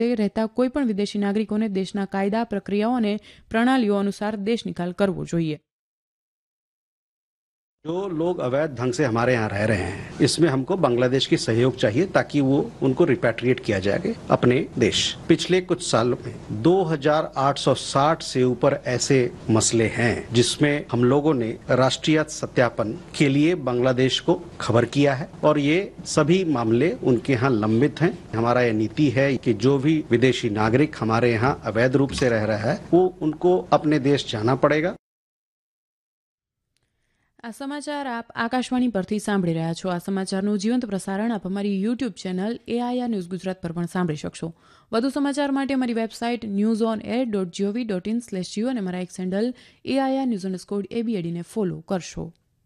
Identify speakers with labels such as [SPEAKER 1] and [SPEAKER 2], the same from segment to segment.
[SPEAKER 1] રહેતા કોઈપણ વિદેશી નાગરિકોને દેશના કાયદા, પ્રક્રિયાઓ અને પ્રણાલીઓ અનુસાર દેશ નિકાલ કરવો જોઈએ.
[SPEAKER 2] जो लोग अवैध ढंग से हमारे यहाँ रह रहे हैं, इसमें हमको बांग्लादेश की सहयोग चाहिए ताकि वो उनको रिपैट्रिएट किया जाए अपने देश. पिछले कुछ सालों में 2860 से ऊपर ऐसे मसले हैं जिसमें हम लोगों ने राष्ट्रीय सत्यापन के लिए बांग्लादेश को खबर किया है और ये सभी मामले उनके यहाँ लंबित हैं. हमारा ये नीति है कि जो भी विदेशी नागरिक हमारे यहाँ अवैध रूप से रह रहा है वो उनको अपने देश जाना पड़ेगा.
[SPEAKER 1] આ સમાચાર આપ આકાશવાણી પરથી સાંભળી રહ્યા છો. આ સમાચારનું જીવંત પ્રસારણ આપ અમારી YouTube channel AIR news Gujarat પર પણ સાંભળી શકશો. વધુ સમાચાર માટે અમારી વેબસાઇટ newsonair.gov.in/geo અને અમારા એક્સ હેન્ડલ AIR_ABAD ને ફોલો કરશો.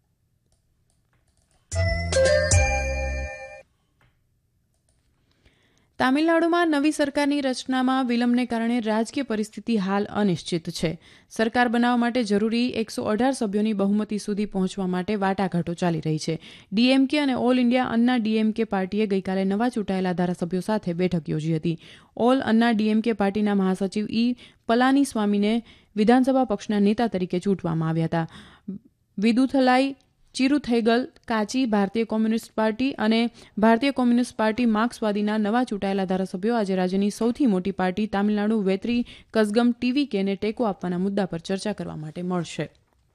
[SPEAKER 1] તામિલનાડુમાં નવી સરકારની રચનામાં વિલંબને કારણે રાજકીય પરિસ્થિતિ હાલ અનિશ્ચિત છે. સરકાર બનાવવા માટે જરૂરી 118 સભ્યોની બહુમતી સુધી પહોંચવા માટે વાટાઘાટો ચાલી રહી છે. ડીએમકે અને ઓલ ઇન્ડિયા અન્ના ડીએમકે પાર્ટીએ ગઈકાલે નવા ચૂંટાયેલા ધારાસભ્યો સાથે બેઠક યોજી હતી. ઓલ અન્ના ડીએમકે પાર્ટીના મહાસચિવ પલાનીસ્વામીને વિધાનસભા પક્ષના નેતા તરીકે ચૂંટવામાં આવ્યા હતા. વિદુથલાઈ ચિરુથૈગલ કાચી ભારતીય કોમ્યુનિસ્ટ પાર્ટી અને ભારતીય કોમ્યુનિસ્ટ પાર્ટી માર્ક્સવાદીના નવા ચૂંટાયેલા ધારાસભ્યો આજે રાજ્યની સૌથી મોટી પાર્ટી તામિલનાડુ વેત્રી કઝગમ ટીવીકેને ટેકો આપવાના મુદ્દા પર ચર્ચા કરવા માટે મળશે.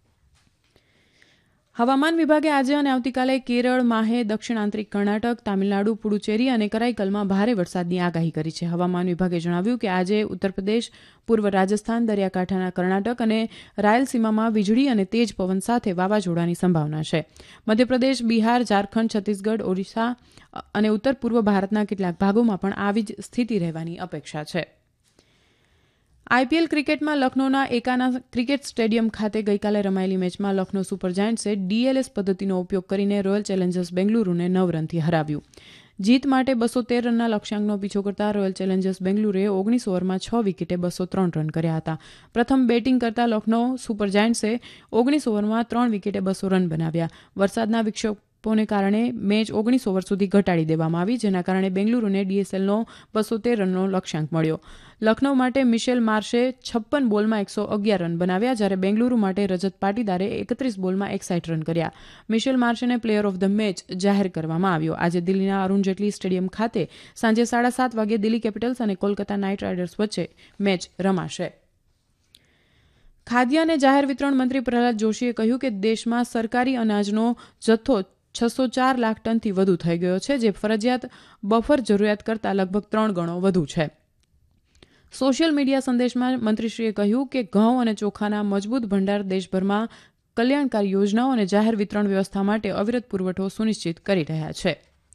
[SPEAKER 1] હવામાન વિભાગે આજે અને આવતીકાલે કેરળ, માહે, દક્ષિણ આંતરિક કર્ણાટક, તામિલનાડુ, પુડુચેરી અને કરાઈકલમાં ભારે વરસાદની આગાહી કરી છે. હવામાન વિભાગે જણાવ્યું કે આજે ઉત્તરપ્રદેશ, પૂર્વ રાજસ્થાન, દરિયાકાંઠાના કર્ણાટક અને રાયલસીમામાં વીજળી અને તેજ પવન સાથે વાવાઝોડાની સંભાવના છે. મધ્યપ્રદેશ, બિહાર, ઝારખંડ, છત્તીસગઢ, ઓડિશા અને ઉત્તર પૂર્વ ભારતના કેટલાક ભાગોમાં પણ આવી જ સ્થિતિ રહેવાની અપેક્ષા છે. આઈપીએલ ક્રિકેટમાં લખનૌના એકાના ક્રિકેટ સ્ટેડિયમ ખાતે ગઈકાલે રમાયેલી મેચમાં લખનૌ સુપર જાયન્ટ્સે ડીએલએસ પદ્ધતિનો ઉપયોગ કરીને રોયલ ચેલેન્જર્સ બેંગલુરુને 9 રનથી હરાવ્યું. જીત માટે 213 રનના લક્ષ્યાંકનો પીછો કરતા રોયલ ચેલેન્જર્સ બેંગલુરુએ 19 ઓવરમાં 6 વિકેટે 203 રન કર્યા હતા. પ્રથમ બેટિંગ કરતા લખનૌ સુપર જાયન્ટ્સે 19 ઓવરમાં 3 વિકેટે 200 રન બનાવ્યા. વરસાદના વિક્ષેપોને કારણે મેચ 19 ઓવર સુધી ઘટાડી દેવામાં આવી, જેના કારણે બેંગલુરુને ડીએસએલનો 213 રનનો લક્ષ્યાંક મળ્યો. લખનૌ માટે મિશેલ માર્શે 56 બોલમાં 111 રન બનાવ્યા, જ્યારે બેંગલુરુ માટે રજત પાટીદારે 31 બોલમાં 61 રન કર્યા. Mitchell માર્શેને player of the match જાહેર કરવામાં આવ્યો. આજે દિલ્હીના અરુણ જેટલી સ્ટેડિયમ ખાતે સાંજે 7:30 વાગે દિલ્હી કેપિટલ્સ અને કોલકાતા નાઇટ રાઇડર્સ વચ્ચે મેચ રમાશે. ખાદ્ય અને જાહેર વિતરણ મંત્રી પ્રહલાદ જોશીએ કહ્યું કે દેશમાં સરકારી અનાજનો જથ્થો 604 લાખ ટનથી વધુ થઈ ગયો છે, જે ફરજિયાત બફર જરૂરિયાત કરતાં લગભગ 3 ગણો વધુ છે. સોશિયલ મીડિયા સંદેશમાં મંત્રીશ્રીએ કહ્યું કે ઘઉં અને ચોખાના મજબૂત ભંડાર દેશભરમાં કલ્યાણકારી યોજનાઓ અને જાહેર વિતરણ વ્યવસ્થા માટે અવિરત પુરવઠો સુનિશ્ચિત કરી રહ્યા છે.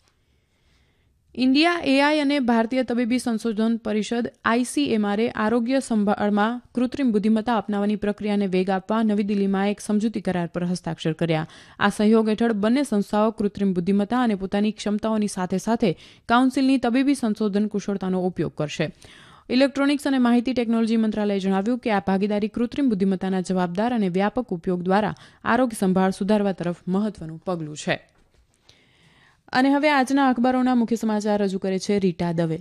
[SPEAKER 1] ઇન્ડિયા એઆઈ અને ભારતીય તબીબી સંશોધન પરિષદ ICMR આરોગ્ય સંભાળમાં કૃત્રિમ બુદ્ધિમત્તા અપનાવવાની પ્રક્રિયાને વેગ આપવા નવી દિલ્હીમાં એક સમજૂતી કરાર પર હસ્તાક્ષર કર્યા. આ સહયોગ હેઠળ બંને સંસ્થાઓ કૃત્રિમ બુદ્ધિમત્તા અને પોતાની ક્ષમતાઓની સાથે સાથે કાઉન્સિલની તબીબી સંશોધન કુશળતાનો ઉપયોગ કરશે. ઇલેક્ટ્રોનિક્સ અને માહિતી ટેકનોલોજી મંત્રાલયે જણાવ્યું કે આ ભાગીદારી કૃત્રિમ બુદ્ધિમત્તાના જવાબદાર અને વ્યાપક ઉપયોગ દ્વારા આરોગ્ય સંભાળ સુધારવા તરફ મહત્વનું પગલું છે. અને હવે આજના અખબારોના મુખ્ય સમાચાર રજૂ કરે છે રીટા દવે.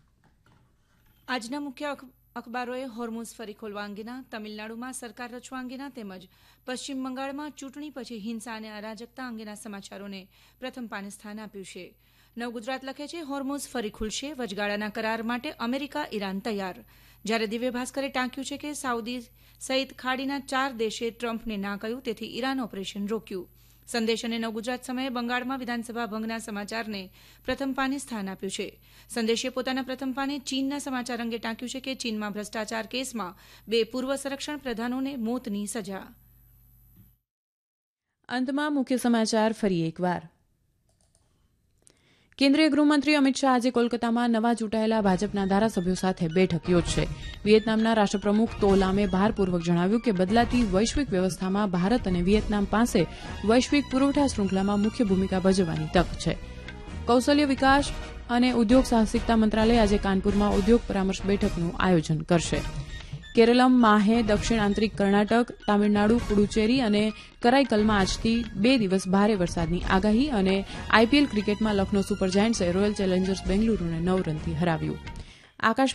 [SPEAKER 3] આજના મુખ્ય અખબારોએ હોર્મુઝ ફરી ખોલવા અંગેના, તમિલનાડુમાં સરકાર રચવા અંગેના તેમજ પશ્ચિમ બંગાળમાં ચૂંટણી પછી હિંસા અને અરાજકતા અંગેના સમાચારોને પ્રથમ પાને સ્થાન આપ્યું છે. નવગુજરાત લખે છે, હોર્મુઝ ફરી ખુલશે, વચગાળાના કરાર માટે અમેરિકા, ઈરાન તૈયાર. જ્યારે દિવ્ય ભાસ્કરે ટાંક્યું છે કે સાઉદી સહિત ખાડીના 4 દેશે ટ્રમ્પને ના કહ્યું, તેથી ઈરાન ઓપરેશન રોક્યું. સંદેશ અને નવગુજરાત સમયે બંગાળમાં વિધાનસભા ભંગના સમાચારને પ્રથમ પાને સ્થાન આપ્યું છે. સંદેશે પોતાના પ્રથમ પાને ચીનના સમાચાર અંગે ટાંક્યું છે કે ચીનમાં ભ્રષ્ટાચાર કેસમાં 2 પૂર્વ સંરક્ષણ પ્રધાનોને મોતની સજા.
[SPEAKER 1] અંતમાં મુખ્ય સમાચાર ફરી એકવાર. કેન્દ્રીય ગૃહમંત્રી અમિત શાહ આજે કોલકાતામાં નવા ચૂંટાયેલા ભાજપના ધારાસભ્યો સાથે બેઠક યોજશે. વિયેતનામના રાષ્ટ્રપ્રમુખ તો લામે ભારપૂર્વક જણાવ્યું કે બદલાતી વૈશ્વિક વ્યવસ્થામાં ભારત અને વિયેતનામ પાસે વૈશ્વિક પુરવઠા શૃંખલામાં મુખ્ય ભૂમિકા ભજવવાની તક છે. કૌશલ્ય વિકાસ અને ઉદ્યોગ સાહસિકતા મંત્રાલય આજે કાનપુરમાં ઉદ્યોગ પરામર્શ બેઠકનું આયોજન કરશે. કેરળમ, માહે, દક્ષિણ આંતરિક કર્ણાટક, તામિલનાડુ, પુડુચેરી અને કરાઈકલમાં આજથી 2 દિવસ ભારે વરસાદની આગાહી. અને આઈપીએલ ક્રિકેટમાં લખનૌ સુપર જાયન્ટ્સે રોયલ ચેલેન્જર્સ બેંગલુરુને 9 રનથી હરાવ્યું.